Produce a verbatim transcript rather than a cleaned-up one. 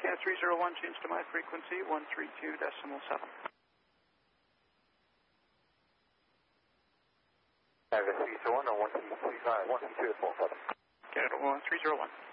Canada three zero one, change to my frequency, one three two decimal seven. Canada three zero one, one three five, one three two decimal seven. Canada three zero one.